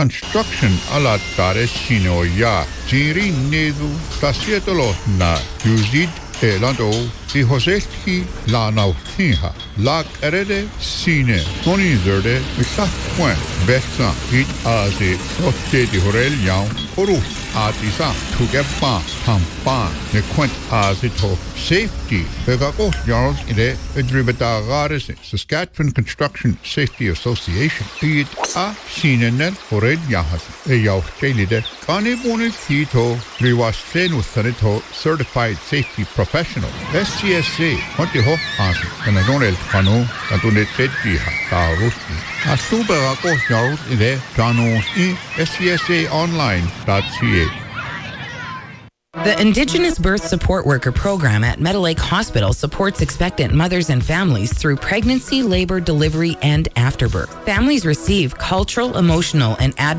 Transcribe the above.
construction alattare sinoya. Jiri nedu tasietolo na yuzid elando I hoselki la nautinha. La erede sine. Toni zerde sa point bessa hit aze sotte di horel yaun oru atisa tugepa tampa ne quent aze to safety begako yards ide edribetagares Saskatchewan Construction Safety Association it a sinenen horel yahas e yaw kelide kane bonus hito riwasten usanito certified safety professional SCSA honte ho aze kana donel kanu katune tetiha tarusti Asuba Yards ide kanu I scsaonline.ca. The Indigenous Birth Support Worker Program at Meadow Lake Hospital supports expectant mothers and families through pregnancy, labor, delivery, and afterbirth. Families receive cultural, emotional, and